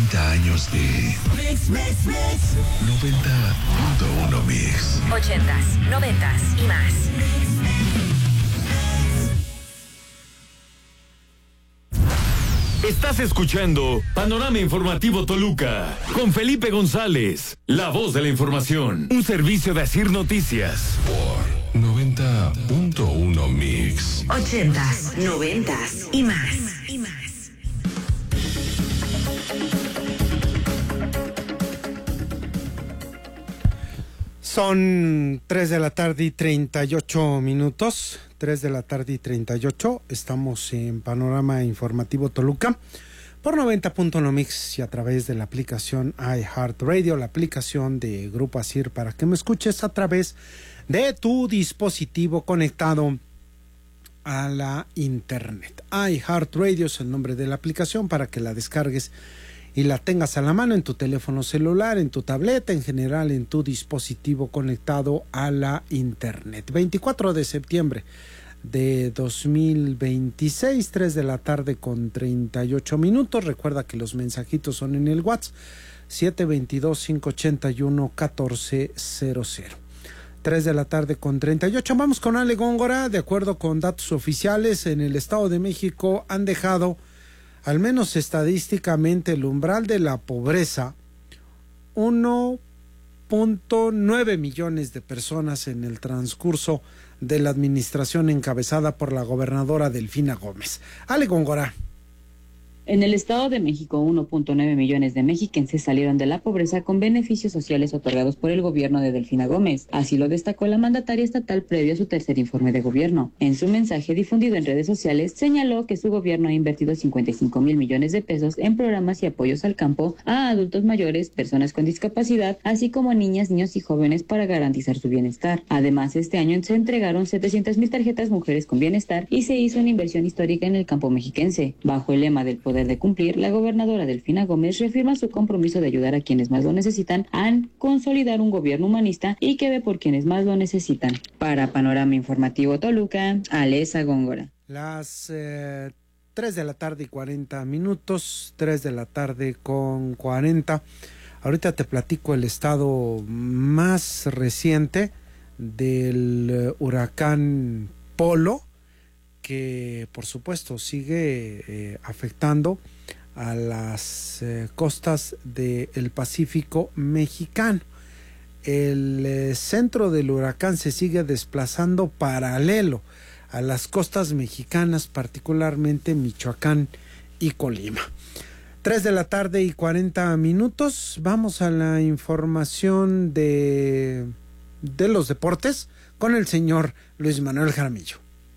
30 años de Mix. 90.1 Mix. 80s, 90s y más. Estás escuchando Panorama Informativo Toluca con Felipe González, la voz de la información, un servicio de Asir Noticias. Por 90.1 Mix. 80s, 90s y más. Son 3 de la tarde y 38 minutos. 3 de la tarde y 38. Estamos en Panorama Informativo Toluca por 90.1 Mix y a través de la aplicación iHeartRadio, la aplicación de Grupo Asir, para que me escuches a través de tu dispositivo conectado a la internet. iHeartRadio es el nombre de la aplicación para que la descargues y la tengas a la mano en tu teléfono celular, en tu tableta, en general en tu dispositivo conectado a la internet. 24 de septiembre de 2026, 3 de la tarde con 38 minutos. Recuerda que los mensajitos son en el WhatsApp 722-581-1400. 3 de la tarde con 38. Vamos con Ale Góngora. De acuerdo con datos oficiales, en el Estado de México han dejado, al menos estadísticamente, el umbral de la pobreza 1.9 millones de personas en el transcurso de la administración encabezada por la gobernadora Delfina Gómez. Ale Góngora. En el Estado de México, 1.9 millones de mexiquenses salieron de la pobreza con beneficios sociales otorgados por el gobierno de Delfina Gómez. Así lo destacó la mandataria estatal previo a su tercer informe de gobierno. En su mensaje difundido en redes sociales, señaló que su gobierno ha invertido 55,000 millones de pesos en programas y apoyos al campo, a adultos mayores, personas con discapacidad, así como a niñas, niños y jóvenes para garantizar su bienestar. Además, este año se entregaron 700,000 tarjetas Mujeres con Bienestar y se hizo una inversión histórica en el campo mexiquense. Bajo el lema del poder de cumplir, la gobernadora Delfina Gómez reafirma su compromiso de ayudar a quienes más lo necesitan, a consolidar un gobierno humanista y que ve por quienes más lo necesitan. Para Panorama Informativo Toluca, Alesa Góngora. Las 3 de la tarde y 40 minutos, 3 de la tarde con 40. Ahorita te platico el estado más reciente del huracán Polo, que por supuesto sigue afectando a las costas del Pacífico mexicano. El centro del huracán se sigue desplazando paralelo a las costas mexicanas, particularmente Michoacán y Colima. 3 de la tarde y 40 minutos. Vamos a la información de los deportes con el señor Luis Manuel Jaramillo.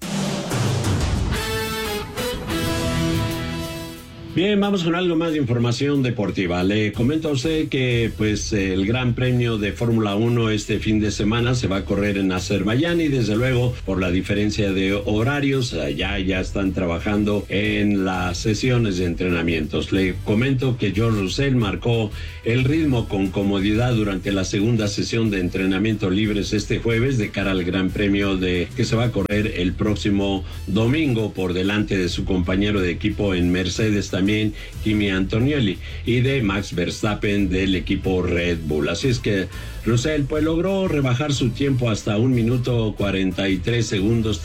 Bien, vamos con algo más de información deportiva. Le comento a usted que pues el Gran Premio de Fórmula 1 este fin de semana se va a correr en Azerbaiyán y desde luego por la diferencia de horarios ya están trabajando en las sesiones de entrenamientos. Le comento que George Russell marcó el ritmo con comodidad durante la segunda sesión de entrenamiento libres este jueves de cara al Gran Premio que se va a correr el próximo domingo por delante de su compañero de equipo en Mercedes, también Kimi Antonelli, y de Max Verstappen del equipo Red Bull. Así es que Russell pues logró rebajar su tiempo hasta 1 minuto 43 segundos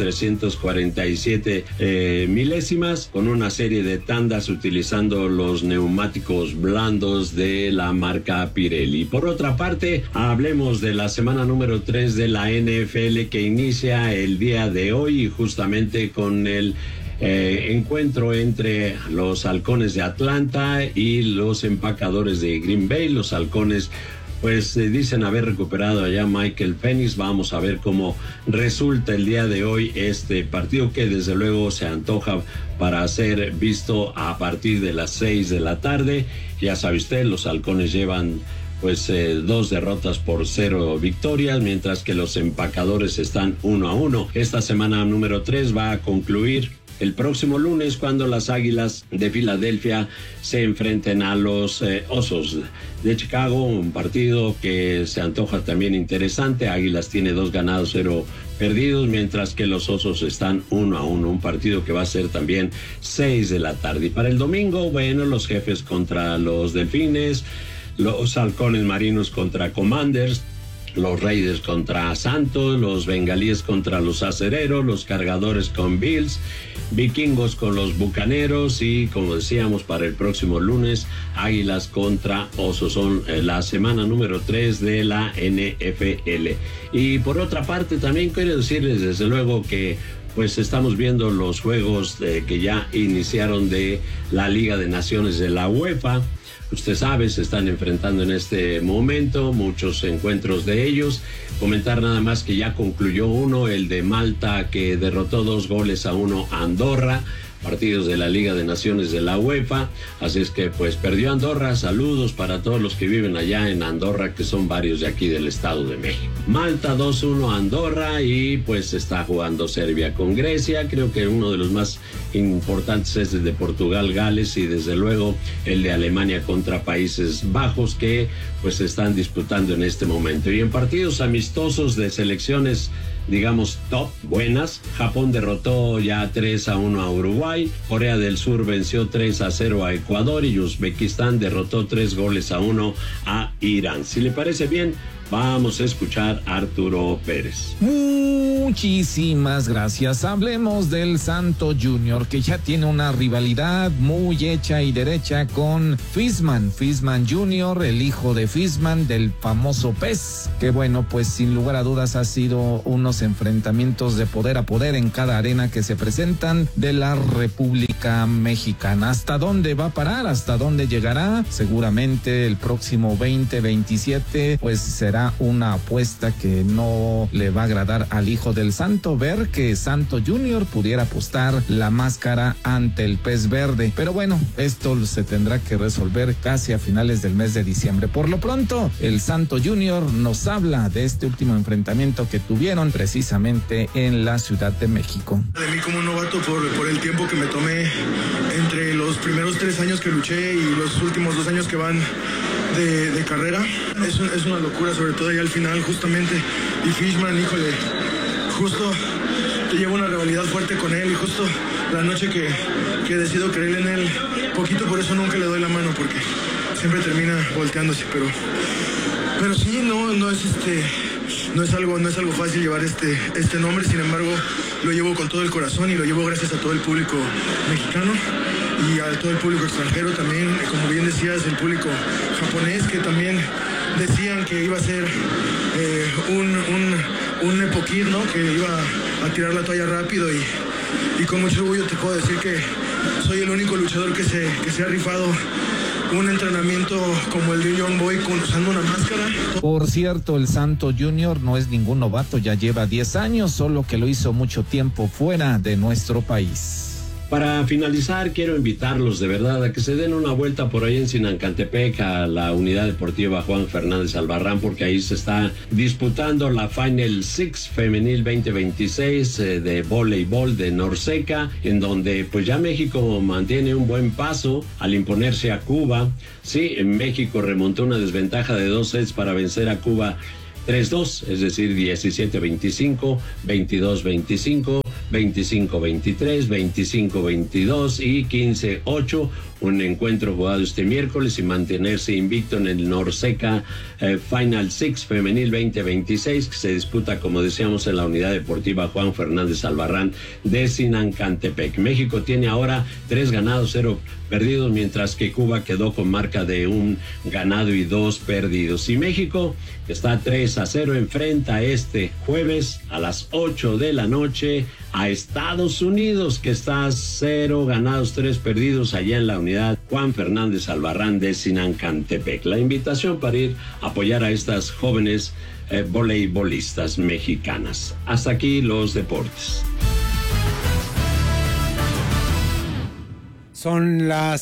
347 milésimas con una serie de tandas utilizando los neumáticos blandos de la marca Pirelli. Por otra parte, hablemos de la semana número 3 de la NFL que inicia el día de hoy y justamente con el encuentro entre los Halcones de Atlanta y los Empacadores de Green Bay. Los Halcones pues dicen haber recuperado allá Michael Penix. Vamos a ver cómo resulta el día de hoy este partido, que desde luego se antoja para ser visto a partir de las 6 de la tarde. Ya sabe usted, los Halcones llevan pues 2 derrotas por 0 victorias, mientras que los Empacadores están 1-1. Esta semana número 3 va a concluir el próximo lunes, cuando las Águilas de Filadelfia se enfrenten a los Osos de Chicago, un partido que se antoja también interesante. Águilas tiene 2 ganados, 0 perdidos, mientras que los Osos están 1-1, un partido que va a ser también 6 de la tarde. Y para el domingo, bueno, los Jefes contra los Delfines, los Halcones Marinos contra Commanders, los Raiders contra Santos, los Bengalíes contra los Acereros, los Cargadores con Bills, Vikingos con los Bucaneros y, como decíamos, para el próximo lunes, Águilas contra Osos. Son la semana número 3 de la NFL. Y por otra parte, también quiero decirles desde luego que pues estamos viendo los juegos que ya iniciaron de la Liga de Naciones de la UEFA. Usted sabe, se están enfrentando en este momento muchos encuentros de ellos. Comentar nada más que ya concluyó uno, el de Malta, que derrotó 2-1 a Andorra. Partidos de la Liga de Naciones de la UEFA, así es que pues perdió Andorra. Saludos para todos los que viven allá en Andorra, que son varios de aquí del Estado de México. Malta 2-1 a Andorra, y pues está jugando Serbia con Grecia. Creo que uno de los más importantes es el de Portugal, Gales, y desde luego el de Alemania contra Países Bajos, que pues se están disputando en este momento. Y en partidos amistosos de selecciones, digamos, top, buenas, Japón derrotó ya 3-1 a Uruguay, Corea del Sur venció 3-0 a Ecuador y Uzbekistán derrotó 3-1 a Irán. Si le parece bien, vamos a escuchar a Arturo Pérez. Muchísimas gracias. Hablemos del Santo Junior, que ya tiene una rivalidad muy hecha y derecha con Fisman Junior, el hijo de Fisman, del famoso pez, que bueno, pues sin lugar a dudas ha sido unos enfrentamientos de poder a poder en cada arena que se presentan de la República Mexicana. ¿Hasta dónde va a parar? ¿Hasta dónde llegará? Seguramente el próximo 2027 pues será una apuesta que no le va a agradar al hijo del Santo, ver que Santo Junior pudiera apostar la máscara ante el pez verde. Pero bueno, esto se tendrá que resolver casi a finales del mes de diciembre. Por lo pronto, el Santo Junior nos habla de este último enfrentamiento que tuvieron precisamente en la Ciudad de México. De mí como novato por el tiempo que me tomé entre los primeros 3 años que luché y los últimos 2 años que van de carrera. Es una locura, sobre todo ya al final justamente. Y Fishman, híjole, justo te llevo una rivalidad fuerte con él, y justo la noche que decido creer en él, poquito por eso nunca le doy la mano, porque siempre termina volteándose, pero sí, no es algo fácil llevar este nombre. Sin embargo, lo llevo con todo el corazón y lo llevo gracias a todo el público mexicano y a todo el público extranjero también, como bien decías, el público japonés, que también decían que iba a ser un epokid, ¿no? Que iba a tirar la toalla rápido, y con mucho orgullo te puedo decir que soy el único luchador que se ha rifado un entrenamiento como el de Young Boy usando una máscara. Por cierto, el Santo Junior no es ningún novato, ya lleva 10 años, solo que lo hizo mucho tiempo fuera de nuestro país. Para finalizar, quiero invitarlos de verdad a que se den una vuelta por ahí en Sinancantepec a la Unidad Deportiva Juan Fernández Albarrán, porque ahí se está disputando la Final Six Femenil 2026 de voleibol de Norseca, en donde pues ya México mantiene un buen paso al imponerse a Cuba. Sí, en México remontó una desventaja de 2 sets para vencer a Cuba 3-2, es decir, 17-25, 22-25, 25-23, 25-22 y 15-8. Un encuentro jugado este miércoles y mantenerse invicto en el Norseca Final Six Femenil 2026, que se disputa, como decíamos, en la Unidad Deportiva Juan Fernández Albarrán de Sinancantepec. México tiene ahora 3 ganados, 0 perdidos, mientras que Cuba quedó con marca de 1 ganado y 2 perdidos. Y México está 3-0, enfrenta este jueves a las 8 de la noche a Estados Unidos, que está 0 ganados, 3 perdidos allá en la Unidad Juan Fernández Albarrán de Sinancantepec. La invitación para ir a apoyar a estas jóvenes voleibolistas mexicanas. Hasta aquí los deportes. Son las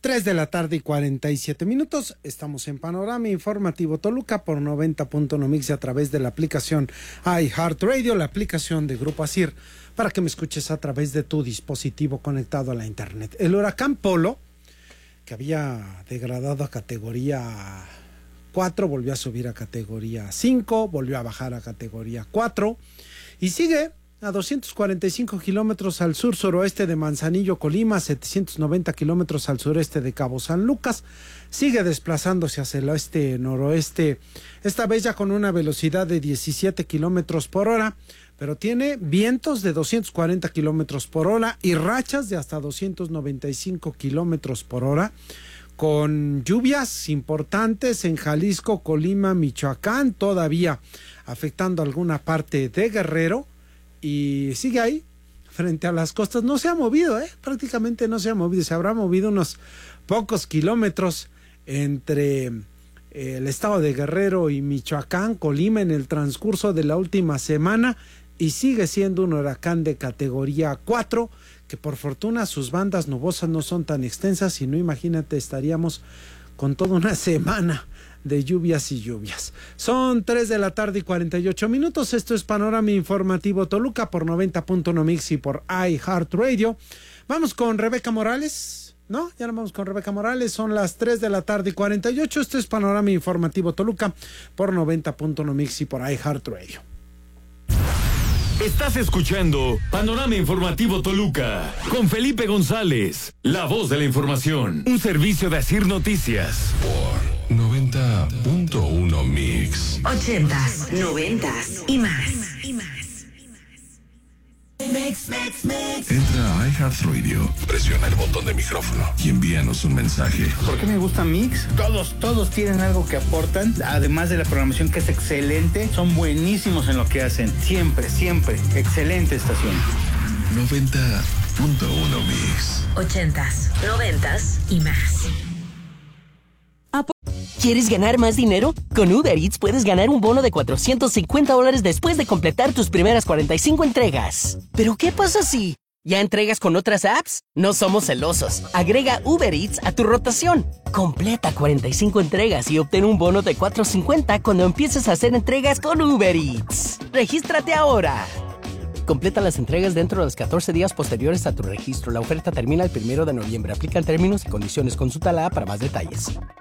3 de la tarde y 47 minutos. Estamos en Panorama Informativo Toluca por 90.1 Mix a través de la aplicación iHeartRadio, la aplicación de Grupo ASIR, para que me escuches a través de tu dispositivo conectado a la internet. El huracán Polo, que había degradado a categoría 4, volvió a subir a categoría 5, volvió a bajar a categoría 4 y sigue a 245 kilómetros al sur-suroeste de Manzanillo, Colima, 790 kilómetros al sureste de Cabo San Lucas. Sigue desplazándose hacia el oeste-noroeste, esta vez ya con una velocidad de 17 kilómetros por hora, pero tiene vientos de 240 kilómetros por hora y rachas de hasta 295 kilómetros por hora, con lluvias importantes en Jalisco, Colima, Michoacán, todavía afectando alguna parte de Guerrero. Y sigue ahí, frente a las costas. No se ha movido, prácticamente no se ha movido. Se habrá movido unos pocos kilómetros entre el estado de Guerrero y Michoacán, Colima, en el transcurso de la última semana. Y sigue siendo un huracán de categoría 4, que por fortuna sus bandas nubosas no son tan extensas. Si no, imagínate, estaríamos con toda una semana de lluvias y lluvias. Son 3 de la tarde y 48 minutos. Esto es Panorama Informativo Toluca por 90.1 Mix y por iHeartRadio. Vamos con Rebeca Morales. No, ya no vamos con Rebeca Morales. Son las 3 de la tarde y 48. Esto es Panorama Informativo Toluca por 90.1 Mix y por iHeartRadio. Estás escuchando Panorama Informativo Toluca con Felipe González, la voz de la información. Un servicio de ASIR Noticias. Por 90.1 Mix. 80s, 90s y más. Entra a iHeartRadio, presiona el botón de micrófono y envíanos un mensaje. ¿Por qué me gusta Mix? Todos tienen algo que aportan, además de la programación que es excelente, son buenísimos en lo que hacen, siempre, excelente estación. 90.1 Mix. 80s, 90s y más. ¿Quieres ganar más dinero? Con Uber Eats puedes ganar un bono de $450 después de completar tus primeras 45 entregas. ¿Pero qué pasa si ya entregas con otras apps? No somos celosos. Agrega Uber Eats a tu rotación. Completa 45 entregas y obtén un bono de $450 cuando empieces a hacer entregas con Uber Eats. ¡Regístrate ahora! Completa las entregas dentro de los 14 días posteriores a tu registro. La oferta termina el 1 de noviembre. Aplican términos y condiciones. Consulta la app para más detalles.